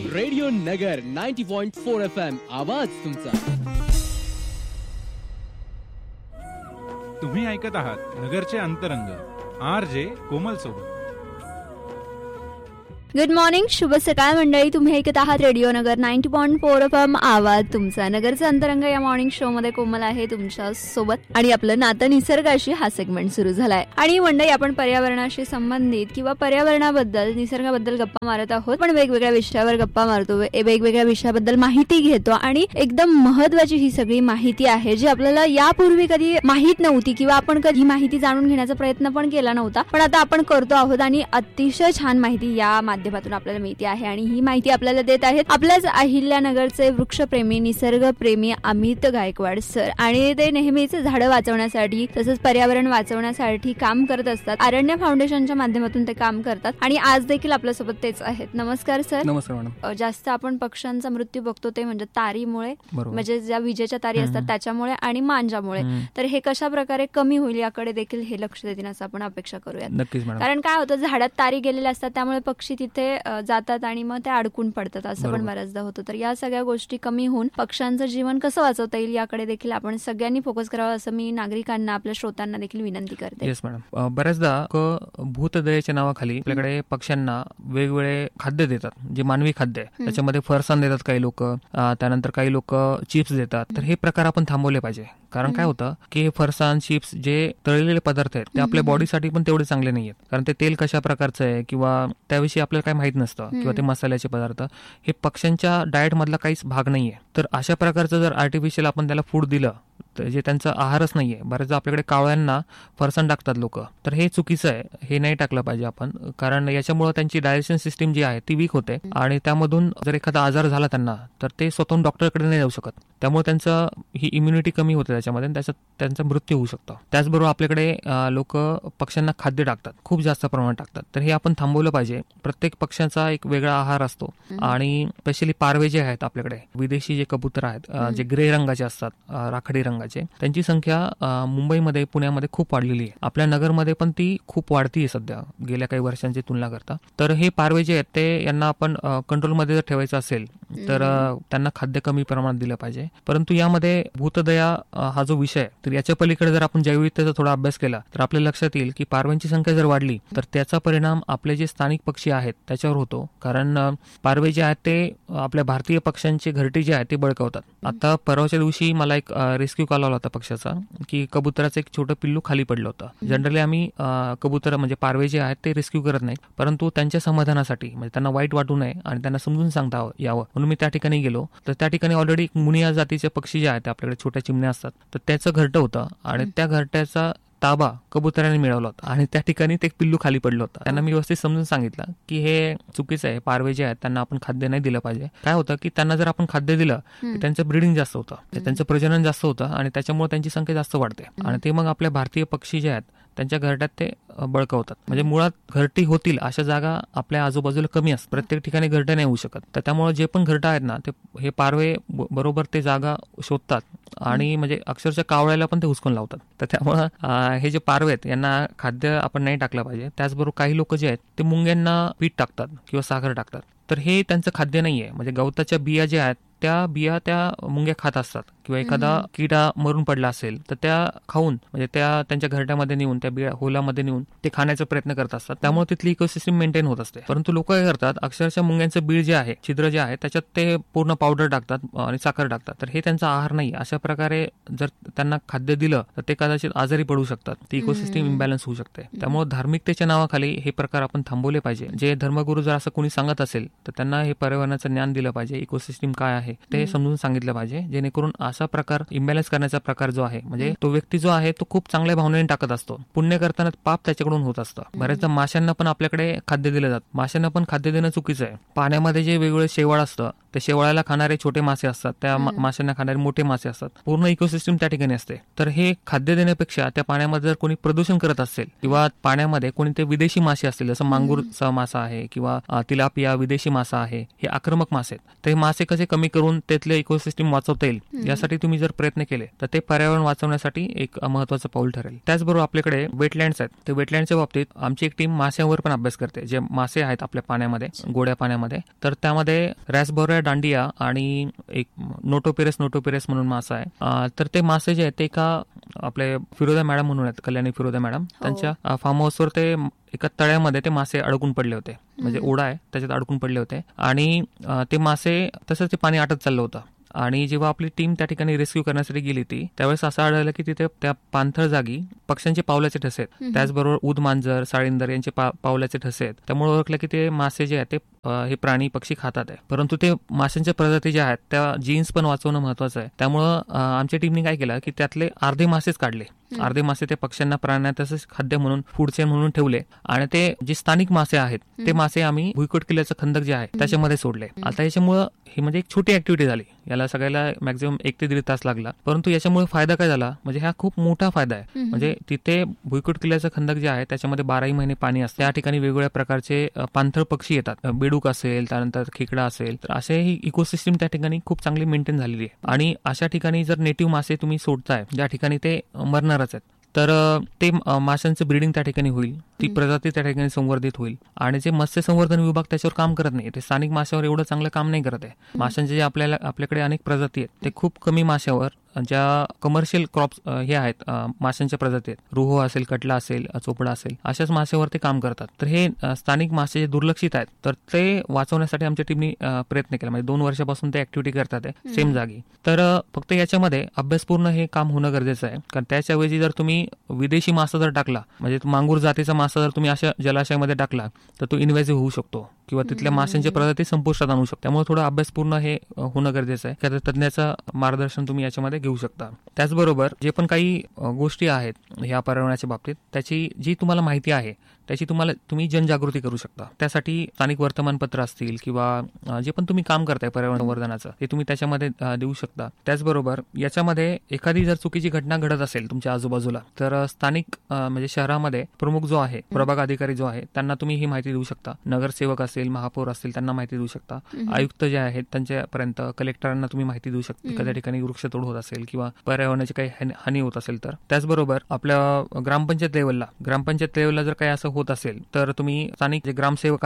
Radio नगर 90.4 FM आवाज तुमचा. तुम्ही ऐकत आहात नगरचे अंतरंग RJ कोमल सोबत. गुड मॉर्निंग, शुभ सकाळ मंडळी. तुम्ही ऐकत आहात रेडिओ नगर 90.4 FM आवाज तुमचा. नगरचा अंतरंग या मॉर्निंग शो मध्ये कोमल आहे तुमच्या सोबत आणि आपलं नातं निसर्गाशी हा सेगमेंट सुरू झालाय. आणि मंडळी, आपण पर्यावरणाशी संबंधित किंवा पर्यावरणाबद्दल, निसर्गाबद्दल गप्पा मारत आहोत. पण वेगवेगळ्या विषयावर गप्पा मारतो, वेगवेगळ्या विषयाबद्दल माहिती घेतो आणि एकदम महत्वाची ही सगळी माहिती आहे जी आपल्याला यापूर्वी कधी माहित नव्हती किंवा आपण कधी माहिती जाणून घेण्याचा प्रयत्न पण केला नव्हता, पण आता आपण करतो आहोत आणि अतिशय छान माहिती या माध्यमातून आपल्याला मिळते आहे. आणि ही माहिती आपल्याला देत आहेत आपल्याच अहिल्यानगरचे वृक्षप्रेमी, निसर्गप्रेमी अमित गायकवाड सर. आणि ते नेहमीच झाडं वाचवण्यासाठी तसंच पर्यावरण वाचवण्यासाठी काम करत असतात. अरण्य फाउंडेशनच्या माध्यमातून ते काम करतात आणि आज देखील आपल्यासोबत तेच आहेत. नमस्कार सर. नमस्कार मॅडम. जास्त आपण पक्ष्यांचा मृत्यू बघतो ते म्हणजे तारीमुळे, म्हणजे ज्या विजेच्या तारी असतात त्याच्यामुळे आणि मांजामुळे. तर हे कशा प्रकारे कमी होईल याकडे देखील हे लक्ष देतील असं आपण अपेक्षा करूयात. नक्कीच मॅडम. कारण काय होतं, झाडात तारी गेलेल्या असतात त्यामुळे पक्षी तिथे जातात आणि मग ते अडकून पडतात असं पण बऱ्याचदा होतं. तर या सगळ्या गोष्टी कमी होऊन पक्ष्यांचं जीवन कसं वाचवता येईल याकडे देखील आपण सगळ्यांनी फोकस करावा असं मी नागरिकांना, आपल्या श्रोत्यांना देखील विनंती करते. Yes madam. बऱ्याचदा भूतदयेच्या नावाखाली आपल्याकडे पक्ष्यांना वेगवेगळे खाद्य देतात, जे मानवी खाद्य आहे. त्याच्यामध्ये फरसाण देतात काही लोक, त्यानंतर काही लोक चिप्स देतात. तर हे प्रकार आपण थांबवले पाहिजे. कारण काय होतं की फरसाण, चिप्स जे तळलेले पदार्थ आहेत ते आपल्या बॉडीसाठी पण तेवढे चांगले नाहीयेत. कारण ते तेल कशा प्रकारचं आहे किंवा त्याविषयी आपल्याला काही माहित नसतं, किंवा ते मसाल्याचे पदार्थ हे पक्ष्यांच्या डाएट मधला काहीच भाग नाहीये. तर अशा प्रकारचं जर आर्टिफिशियल आपण त्याला फूड दिलं तर जे त्यांचा आहारच नाहीये. बऱ्याचदा आपल्याकडे कावळ्यांना फरसाण टाकतात लोक, तर हे चुकीचं आहे. हे नाही टाकलं पाहिजे आपण, कारण याच्यामुळे त्यांची डायजेशन सिस्टीम जी आहे ती वीक होते आणि त्यामधून जर एखादा आजार झाला त्यांना तर ते स्वतःहून डॉक्टरकडे नाही जाऊ शकत. त्यामुळे त्यांचं ही इम्युनिटी कमी होते त्याच्यामध्ये, त्यांचा मृत्यू होऊ शकतो. त्याचबरोबर आपल्याकडे लोक पक्ष्यांना खाद्य टाकतात, खूप जास्त प्रमाणात टाकतात. तर हे आपण थांबवलं पाहिजे. प्रत्येक पक्ष्यांचा एक वेगळा आहार असतो आणि स्पेशली पारवे जे आहेत आपल्याकडे, विदेशी जे कबूतर आहेत जे ग्रे रंगाचे असतात, राखाडी रंगाचे, त्यांची संख्या मुंबईमध्ये, पुण्यामध्ये खूप वाढलेली आहे. आपल्या नगरमध्ये पण ती खूप वाढतीये सध्या गेल्या काही वर्षांची तुलना करता. तर हे पारवे जे आहेत ते यांना आपण कंट्रोलमध्ये जर ठेवायचं असेल तर त्यांना खाद्य कमी प्रमाणात दिलं पाहिजे. परंतु यामध्ये भूतदया हा जो विषय, तर याच्या पलीकडे जर आपण जैवविविधतेचा थोडा अभ्यास केला तर आपल्या लक्षात येईल की पारव्यांची संख्या जर वाढली तर त्याचा परिणाम आपले जे स्थानिक पक्षी आहेत त्याच्यावर होतो. कारण पारवे जे आहेत ते आपल्या भारतीय पक्ष्यांची घरटी जी आहे ते बळकावतात. आता परवाच्या दिवशी मला एक रेस्क्यू कॉल आला होता पक्षाचा की कबुतराचं एक छोटं पिल्लू खाली पडलं होतं. जनरली आम्ही कबूतर म्हणजे पारवे जे आहेत ते रेस्क्यू करत नाहीत, परंतु त्यांच्या समाधानासाठी, म्हणजे त्यांना वाईट वाटू नये आणि त्यांना समजून सांगता यावं म्हणून मी त्या ठिकाणी गेलो. तर त्या ठिकाणी ऑलरेडी मुनिया जातीचे पक्षी जे आहेत, आपल्याकडे छोट्या चिमण्या असतात, तर त्याचं घरटं होतं आणि त्या घरट्याचा ताबा कबुतराने मिळवला होता आणि त्या ठिकाणी ते पिल्लू खाली पडलं होतं. त्यांना मी व्यवस्थित समजून सांगितलं की हे चुकीचं आहे. पारवे जे आहेत त्यांना आपण खाद्य नाही दिलं पाहिजे. काय होतं की त्यांना जर आपण खाद्य दिलं तर त्यांचं ब्रीडिंग जास्त होतं, त्यांचं प्रजनन जास्त होतं आणि त्याच्यामुळे त्यांची संख्या जास्त वाढते आणि ते मग आपल्या भारतीय पक्षी जे आहेत त्यांच्या घरट्यात ते बळकावतात. म्हणजे मुळात घरटी होतील अशा जागा आपल्या आजूबाजूला कमी असतात. प्रत्येक ठिकाणी घरटे नाही होऊ शकत. तर त्यामुळे जे पण घरटं आहेत ना, ते हे पारवे बरोबर ते जागा शोधतात आणि म्हणजे अक्षरशः कावळ्याला पण ते हुसकून लावतात. तर त्यामुळं हे जे पारवे आहेत यांना खाद्य आपण नाही टाकलं पाहिजे. त्याचबरोबर काही लोक जे आहेत ते मुंग्यांना पीठ टाकतात किंवा साखर टाकतात. तर हे त्यांचं खाद्य नाहीये. म्हणजे गवताच्या बिया ज्या आहेत त्या बिया त्या मुंग्या खात असतात किंवा एखादा किडा मरून पडला असेल तर त्या खाऊन, म्हणजे त्या त्यांच्या घरट्यामध्ये नेऊन, त्या बिया होलामध्ये नेऊन ते खाण्याचा प्रयत्न करत असतात. त्यामुळे तिथली इकोसिस्टम मेंटेन होत असते. परंतु लोक काय करतात, अक्षरशः मुंग्यांचं बीळ जे आहे, छिद्र जे आहे, त्याच्यात ते पूर्ण पावडर टाकतात आणि साखर टाकतात. तर हे त्यांचा आहार नाही. अशा प्रकारे जर त्यांना खाद्य दिलं तर ते कदाचित आजारी पडू शकतात. ती इकोसिस्टम इम्बॅलन्स होऊ शकते. त्यामुळे धार्मिकतेच्या नावाखाली हे प्रकार आपण थांबवले पाहिजे. जे धर्मगुरू जर असं कोणी सांगत असेल तर त्यांना हे पर्यावरणाचं ज्ञान दिलं पाहिजे, इकोसिस्टम काय आहे ते समजून सांगितलं पाहिजे, जेणेकरून असा प्रकार इम्बॅलन्स करण्याचा प्रकार जो आहे, म्हणजे तो व्यक्ती जो आहे तो खूप चांगल्या भावनेने टाकत असतो, पुण्य करताना पाप त्याच्याकडून होत असतं. बऱ्याचदा माशांना पण आपल्याकडे खाद्य दिलं जातं. माशांना पण खाद्य देणं चुकीचं आहे. पाण्यामध्ये जे वेगवेगळे शेवाळ असतं, त्या शेवाळाला खाणारे छोटे मासे असतात, त्या माशांना खाणारे मोठे मासे असतात. पूर्ण इकोसिस्टम त्या ठिकाणी असते. तर हे खाद्य देण्यापेक्षा त्या पाण्यामध्ये जर कोणी प्रदूषण करत असेल किंवा पाण्यामध्ये कोणी ते विदेशी मासे असतील, जसं मांगूरचा मासा आहे किंवा तिलापिया विदेशी मासा आहे, हे आक्रमक मासे आहेत. तर हे मासे कसे कमी करून त्यातले इकोसिस्टम वाचवता येईल यासाठी त्यासाठी तुम्ही जर प्रयत्न केले तर ते पर्यावरण वाचवण्यासाठी एक महत्वाचं पाऊल ठरेल. त्याचबरोबर आपल्याकडे वेटलँड्स आहेत. ते वेटलँडच्या बाबतीत आमची एक टीम माशांवर पण अभ्यास करते. जे मासे आहेत आपल्या पाण्यामध्ये, गोड्या पाण्यामध्ये, तर त्यामध्ये रॅसबोरिया डांडिया आणि एक नोटोपिरेस म्हणून मासा आहे. तर ते मासे जे आहेत ते आपले फिरोदा मॅडम म्हणून आहेत, कल्याणी फिरोदा मॅडम, त्यांच्या फार्म हाऊसवर ते एका तळ्यामध्ये ते मासे अडकून पडले होते. म्हणजे ओढा आहे त्याच्यात अडकून पडले होते आणि ते मासे तसंच ते पाणी आटत चाललं होतं. आणि जेव्हा आपली टीम त्या ठिकाणी रेस्क्यू करण्यासाठी गेली ती, त्यावेळेस असं आढळलं की तिथे त्या पाणथळ जागी पक्ष्यांचे पावलाचे ठसे आहेत. त्याचबरोबर उद मांजर, साळींदर यांचे पावलाचे ठसे आहेत. त्यामुळे ओळखलं की ते मासे जे आहेत ते हे प्राणी पक्षी खातात आहे. परंतु ते माशांच्या प्रजाती ज्या आहेत त्या जीन्स पण वाचवणं महत्वाचं आहे. त्यामुळं आमच्या टीमने काय केलं की त्यातले अर्धे मासेच काढले. अर्धे मासे ते पक्ष्यांना, प्राण्यांना तसंच खाद्य म्हणून, फूड चेन म्हणून ठेवले आणि ते जे स्थानिक मासे आहेत ते मासे आम्ही भुईकोट किल्ल्याचं खंदक जे आहे त्याच्यामध्ये सोडले. आता याच्यामुळं ही म्हणजे एक छोटी ऍक्टिव्हिटी झाली. याला सगळ्याला मॅक्झिमम 1 ते 1.5 तास लागला. परंतु याच्यामुळे फायदा काय झाला, म्हणजे हा खूप मोठा फायदा आहे. म्हणजे तिथे भुईकोट किल्ल्याचं खंदक जे आहे त्याच्यामध्ये 12 महिने पाणी असतं. त्या ठिकाणी वेगवेगळ्या प्रकारचे पाणथळ पक्षी येतात. बेडूक असेल, त्यानंतर खेकडा असेल, तर असे ही इकोसिस्टम त्या ठिकाणी खूप चांगली मेंटेन झालेली आहे. आणि अशा ठिकाणी जर नेटिव्ह मासे तुम्ही सोडताय ज्या ठिकाणी ते मरणारच आहेत, तर ते माशांचं ब्रीडिंग त्या ठिकाणी होईल, ती प्रजाती त्या ठिकाणी संवर्धित होईल. आणि जे मत्स्य संवर्धन विभाग त्याच्यावर काम करत नाही, ते स्थानिक माशावर एवढं चांगलं काम नाही करत आहे. माशांचे जे आपल्याकडे अनेक प्रजाती आहेत ते खूप कमी माशावर, ज्या कमर्शियल क्रॉप्स हे आहेत माशांच्या प्रजाती आहेत, रुहो असेल, कटला असेल, चोपडा असेल, अशाच माशावर ते काम करतात. तर हे स्थानिक मासे जे दुर्लक्षित आहेत तर ते वाचवण्यासाठी आमच्या टीमनी प्रयत्न केला. म्हणजे 2 वर्षापासून ते ऍक्टिव्हिटी करतात आहे सेम जागी. तर फक्त याच्यामध्ये अभ्यासपूर्ण हे काम होणं गरजेचं आहे. कारण त्याच्याऐवजी जर तुम्ही विदेशी मासा जर टाकला, म्हणजे मांगूर जातीचा मासा जर तुम्ही अशा जलाशयामध्ये टाकला तर तो इन्व्हेसिव्ह होऊ शकतो किंवा तिथल्या माशांच्या प्रजाती संपुष्टात आणू शकतो. त्यामुळे थोडं अभ्यासपूर्ण हे होणं गरजेचं आहे. त्या तज्ञाचं मार्गदर्शन तुम्ही याच्यामध्ये घेऊ शकता. त्याचबरोबर जे पण काही गोष्टी आहेत ह्या पर्यावरणाच्या बाबतीत, त्याची जी तुम्हाला माहिती आहे त्याची तुम्ही जनजागृती करू शकता. त्यासाठी स्थानिक वर्तमानपत्र असतील किंवा जे पण तुम्ही काम करताय पर्यावरण संवर्धनाचं ते तुम्ही त्याच्यामध्ये देऊ शकता. त्याचबरोबर याच्यामध्ये एखादी जर चुकीची घटना घडत असेल तुमच्या आजूबाजूला, तर स्थानिक म्हणजे शहरामध्ये प्रमुख जो आहे, प्रभाग अधिकारी जो आहे, त्यांना तुम्ही ही माहिती देऊ शकता. नगरसेवक असेल, महापौर असतील, त्यांना माहिती देऊ शकता. आयुक्त जे आहेत त्यांच्यापर्यंत, कलेक्टरांना तुम्ही माहिती देऊ शकता. एखाद्या ठिकाणी वृक्षतोड होत असेल किंवा पर्यावरणाची काही हानी होत असेल तर. त्याचबरोबर आपल्या ग्रामपंचायत लेवलला जर काही असं होत असेल तर तुम्ही स्थानिक जे ग्रामसेवक